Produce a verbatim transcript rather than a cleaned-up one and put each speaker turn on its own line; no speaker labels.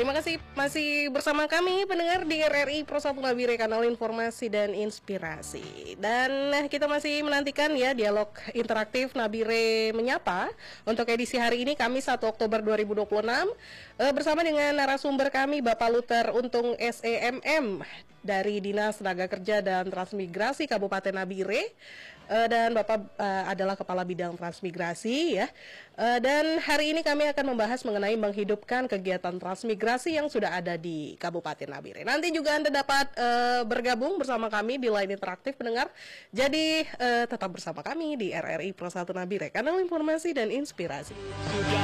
Terima kasih masih bersama kami pendengar di R R I Pro satu Nabire, kanal informasi dan inspirasi. Dan kita masih menantikan ya dialog interaktif Nabire Menyapa untuk edisi hari ini Kamis satu Oktober dua ribu dua puluh enam eh, bersama dengan narasumber kami Bapak Luther Untung S E M M dari Dinas Tenaga Kerja dan Transmigrasi Kabupaten Nabire. Uh, dan Bapak uh, adalah Kepala Bidang Transmigrasi ya. Uh, dan hari ini kami akan membahas mengenai menghidupkan kegiatan transmigrasi yang sudah ada di Kabupaten Nabire. Nanti juga Anda dapat uh, bergabung bersama kami di line interaktif pendengar. Jadi uh, tetap bersama kami di R R I Pro satu Nabire, kanal informasi dan inspirasi.